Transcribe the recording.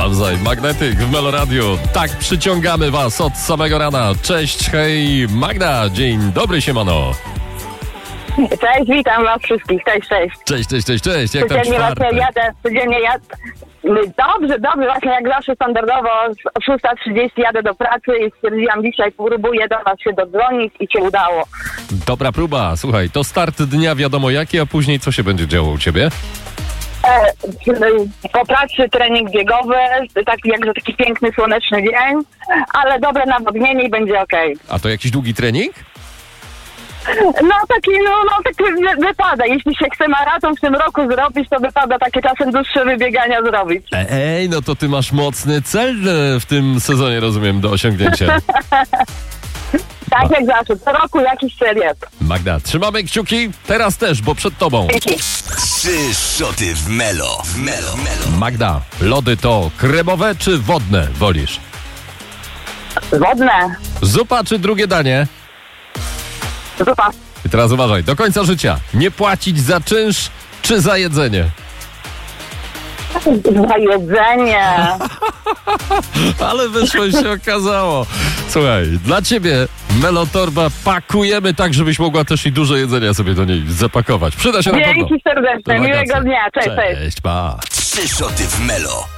Nawzajem Magnetyk w Meloradiu. Tak przyciągamy was od samego rana. Cześć, hej, Magda. Dzień dobry, siemano. Cześć, witam was wszystkich. Cześć. Jak tam czwartek? Codziennie jadę. Dobrze, właśnie jak zawsze standardowo o 6:30 jadę do pracy i stwierdziłam dzisiaj próbuję do was się dodzwonić i się udało. Dobra próba. Słuchaj, to start dnia wiadomo jaki, a później co się będzie działo u ciebie? Po pracy trening biegowy, taki piękny, słoneczny dzień, ale dobre nawodnienie i będzie okej. A to jakiś długi trening? Tak wypada. Jeśli się chce maraton w tym roku zrobić, to wypada takie czasem dłuższe wybiegania zrobić. Ej, no to ty masz mocny cel w tym sezonie, rozumiem, do osiągnięcia. Tak jak zawsze, co roku jakiś cel jest. Magda, trzymamy kciuki, teraz też, bo przed tobą. Dzięki. 3 szoty w Melo. Magda, lody to kremowe czy wodne wolisz? Wodne. Zupa czy drugie danie? Zupa. I teraz uważaj, do końca życia nie płacić za czynsz czy za jedzenie? Za jedzenie. Ale wyszło się okazało. Słuchaj, dla ciebie Melotorba pakujemy tak, żebyś mogła też i dużo jedzenia sobie do niej zapakować. Przyda się na pewno. Dzięki serdecznie, miłego dnia. Cześć. Cześć, pa. 3 szoty w Melo.